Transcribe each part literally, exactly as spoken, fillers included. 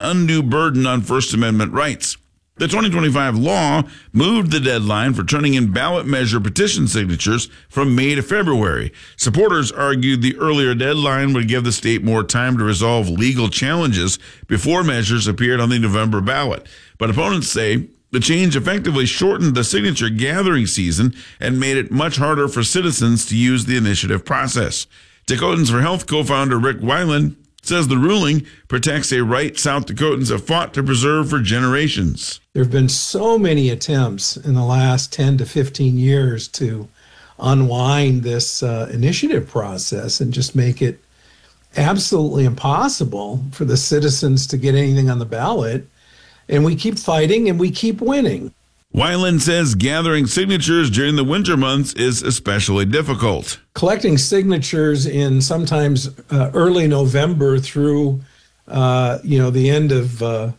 undue burden on First Amendment rights. The twenty twenty-five law moved the deadline for turning in ballot measure petition signatures from May to February. Supporters argued the earlier deadline would give the state more time to resolve legal challenges before measures appeared on the November ballot. But opponents say the change effectively shortened the signature gathering season and made it much harder for citizens to use the initiative process. Dakotans for Health co-founder Rick Weiland says the ruling protects a right South Dakotans have fought to preserve for generations. There have been so many attempts in the last ten to fifteen years to unwind this uh, initiative process and just make it absolutely impossible for the citizens to get anything on the ballot. And we keep fighting and we keep winning. Weiland says gathering signatures during the winter months is especially difficult. Collecting signatures in sometimes uh, early November through, uh, you know, the end of uh,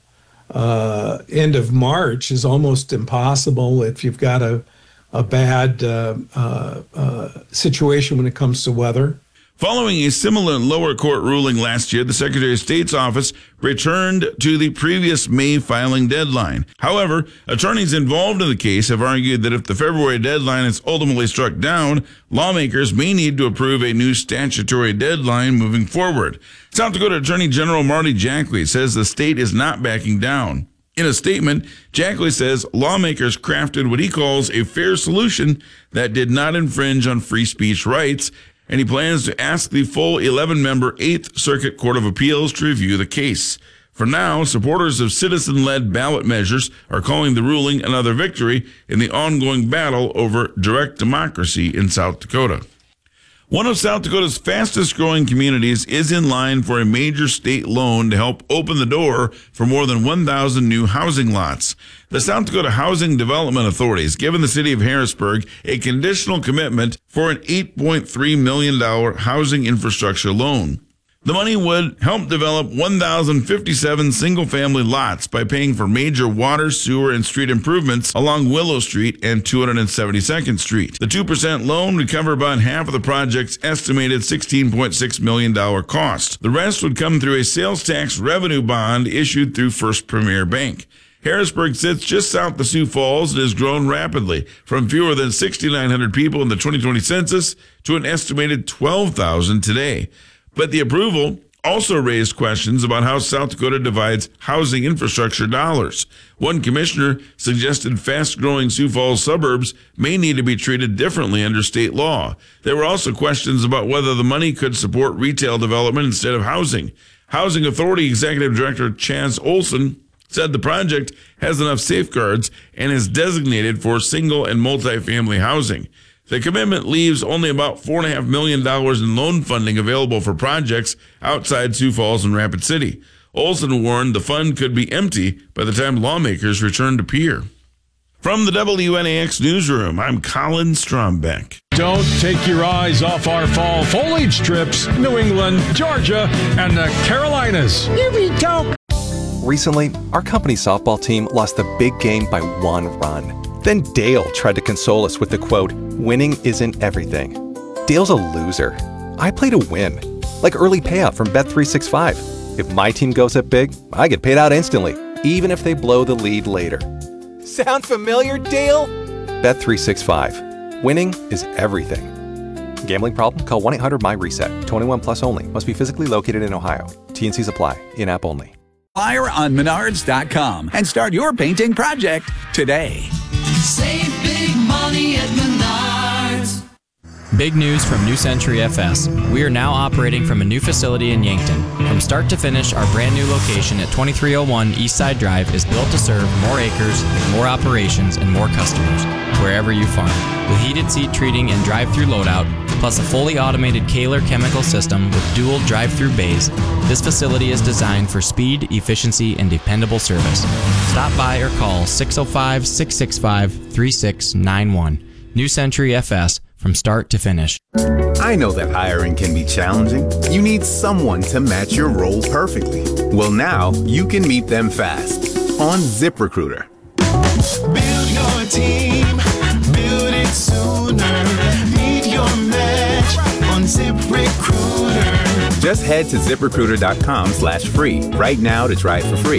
uh, end of March is almost impossible if you've got a a bad uh, uh, uh, situation when it comes to weather. Following a similar lower court ruling last year, the Secretary of State's office returned to the previous May filing deadline. However, attorneys involved in the case have argued that if the February deadline is ultimately struck down, lawmakers may need to approve a new statutory deadline moving forward. South Dakota Attorney General Marty Jackley says the state is not backing down. In a statement, Jackley says lawmakers crafted what he calls a fair solution that did not infringe on free speech rights, and he plans to ask the full eleven-member Eighth Circuit Court of Appeals to review the case. For now, supporters of citizen-led ballot measures are calling the ruling another victory in the ongoing battle over direct democracy in South Dakota. One of South Dakota's fastest-growing communities is in line for a major state loan to help open the door for more than one thousand new housing lots. The South Dakota Housing Development Authority has given the city of Harrisburg a conditional commitment for an eight point three million dollars housing infrastructure loan. The money would help develop one thousand fifty-seven single-family lots by paying for major water, sewer, and street improvements along Willow Street and two hundred seventy-second Street. The two percent loan would cover about half of the project's estimated sixteen point six million dollars cost. The rest would come through a sales tax revenue bond issued through First Premier Bank. Harrisburg sits just south of Sioux Falls and has grown rapidly, from fewer than six thousand nine hundred people in the twenty twenty census to an estimated twelve thousand today. But the approval also raised questions about how South Dakota divides housing infrastructure dollars. One commissioner suggested fast-growing Sioux Falls suburbs may need to be treated differently under state law. There were also questions about whether the money could support retail development instead of housing. Housing Authority Executive Director Chaz Olson said the project has enough safeguards and is designated for single and multifamily housing. The commitment leaves only about four point five million dollars in loan funding available for projects outside Sioux Falls and Rapid City. Olson warned the fund could be empty by the time lawmakers return to Pierre. From the W N A X newsroom, I'm Colin Strombeck. Don't take your eyes off our fall foliage trips, New England, Georgia, and the Carolinas. Here we go. Recently, our company softball team lost the big game by one run. Then Dale tried to console us with the quote, "Winning isn't everything." Dale's a loser. I play to win, like early payout from Bet three sixty-five. If my team goes up big, I get paid out instantly, even if they blow the lead later. Sound familiar, Dale? Bet three sixty-five. Winning is everything. Gambling problem? Call one eight hundred M Y reset. twenty-one plus only. Must be physically located in Ohio. T and Cs apply. In-app only. Fire on Menards dot com and start your painting project today. Save big money at Menards. Big news from New Century F S. We are now operating from a new facility in Yankton. From start to finish, our brand new location at twenty-three oh one Eastside Drive is built to serve more acres, more operations, and more customers, wherever you farm. With heated seat treating and drive-through loadout, plus a fully automated Kaler chemical system with dual drive-through bays, this facility is designed for speed, efficiency, and dependable service. Stop by or call six oh five, six six five, three six nine one. New Century F S, from start to finish. I know that hiring can be challenging. You need someone to match your role perfectly. Well, now you can meet them fast on ZipRecruiter. Build your team, build it sooner. Meet your match on ZipRecruiter. Just head to ZipRecruiter.com slash free right now to try it for free.